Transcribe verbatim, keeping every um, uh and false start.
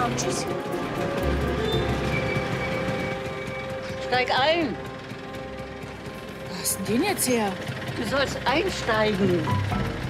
fahren. Tschüss. Steig ein. Wo hast denn den jetzt her? Du sollst einsteigen.